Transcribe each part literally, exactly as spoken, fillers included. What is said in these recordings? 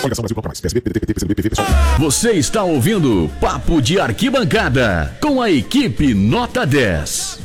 Você está ouvindo Papo de Arquibancada com a equipe Nota dez.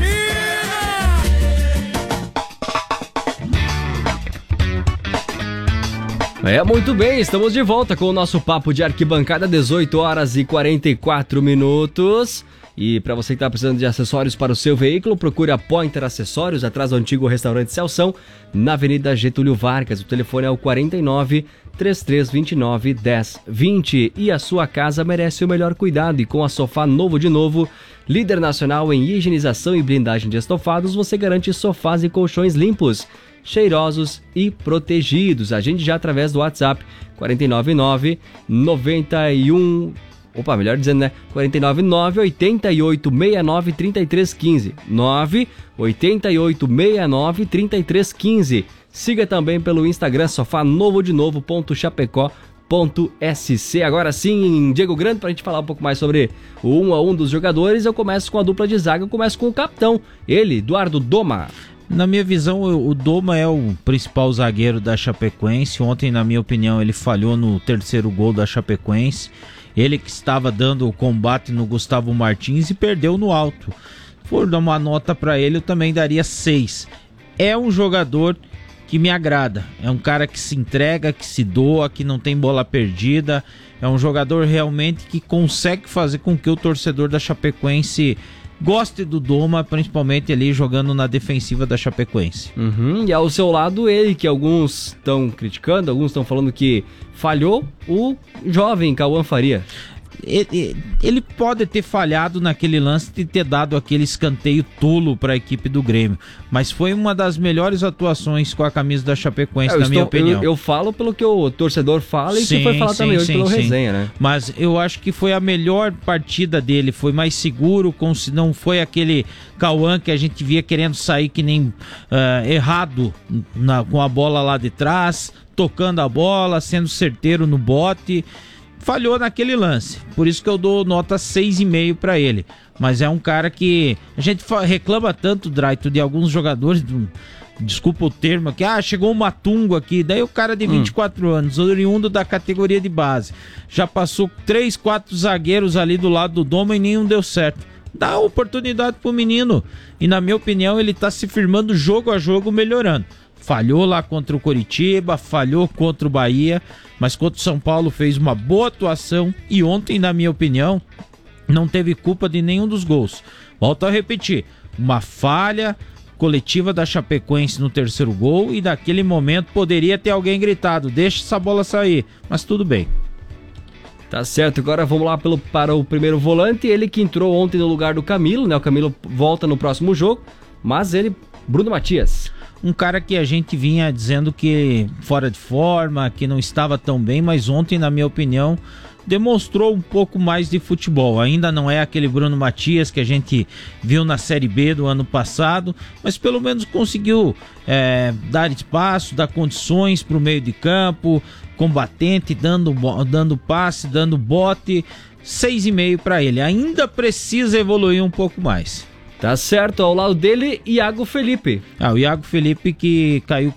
É, muito bem, estamos de volta com o nosso Papo de Arquibancada, dezoito horas e quarenta e quatro minutos. E para você que está precisando de acessórios para o seu veículo, procure a Pointer Acessórios, atrás do antigo restaurante Celção, na Avenida Getúlio Vargas. O telefone é o quarenta e nove, trinta e três, vinte e nove, dez, vinte. E a sua casa merece o melhor cuidado. E com a Sofá Novo de Novo, líder nacional em higienização e blindagem de estofados, você garante sofás e colchões limpos, cheirosos e protegidos. Agende já através do WhatsApp quatro nove nove, nove um... Opa, melhor dizendo, né? quatro nove nove, oito oito seis nove, três três um cinco. nove oito oito seis nove, três três um cinco. Siga também pelo Instagram, sofá novo de novo ponto chapecó ponto s c. Agora sim, Diego Grande, pra gente falar um pouco mais sobre o um a um dos jogadores, eu começo com a dupla de zaga, eu começo com o capitão, ele, Eduardo Doma. Na minha visão, o Doma é o principal zagueiro da Chapecoense. Ontem, na minha opinião, ele falhou no terceiro gol da Chapecoense. Ele que estava dando o combate no Gustavo Martins e perdeu no alto. Se for dar uma nota para ele, eu também daria seis. É um jogador que me agrada. É um cara que se entrega, que se doa, que não tem bola perdida. É um jogador realmente que consegue fazer com que o torcedor da Chapecoense goste do Doma, principalmente ali jogando na defensiva da Chapecoense. Uhum, e ao seu lado ele, que alguns estão criticando, alguns estão falando que falhou, o jovem Cauã Faria. Ele, ele pode ter falhado naquele lance de ter dado aquele escanteio tolo para a equipe do Grêmio, mas foi uma das melhores atuações com a camisa da Chapecoense, é, na estou, minha opinião. Eu, eu falo pelo que o torcedor fala e sim, que foi falar sim, também hoje sim, pelo sim. resenha, né? Mas eu acho que foi a melhor partida dele, foi mais seguro, não foi aquele Cauã que a gente via querendo sair que nem uh, errado na, com a bola lá de trás, tocando a bola, sendo certeiro no bote. Falhou naquele lance, por isso que eu dou nota seis e meio para ele. Mas é um cara que a gente reclama tanto, Draito, de alguns jogadores, do, desculpa o termo aqui, ah, chegou um matungo aqui, daí o cara de vinte e quatro hum. anos, oriundo da categoria de base, já passou três, quatro zagueiros ali do lado do Doma e nenhum deu certo. Dá oportunidade pro menino, e na minha opinião ele tá se firmando jogo a jogo, melhorando. Falhou lá contra o Coritiba, falhou contra o Bahia, mas contra o São Paulo fez uma boa atuação e ontem, na minha opinião, não teve culpa de nenhum dos gols. Volto a repetir, uma falha coletiva da Chapecoense no terceiro gol e naquele momento poderia ter alguém gritado, deixa essa bola sair, mas tudo bem. Tá certo, agora vamos lá pelo, para o primeiro volante, ele que entrou ontem no lugar do Camilo, né? O Camilo volta no próximo jogo, mas ele, Bruno Matias. Um cara que a gente vinha dizendo que fora de forma, que não estava tão bem, mas ontem, na minha opinião, demonstrou um pouco mais de futebol. Ainda não é aquele Bruno Matias que a gente viu na Série B do ano passado, mas pelo menos conseguiu é, dar espaço, dar condições para o meio de campo, combatente, dando, dando passe, dando bote. seis e meio para ele. Ainda precisa evoluir um pouco mais. Tá certo, ao lado dele, Iago Felipe. Ah, o Iago Felipe que caiu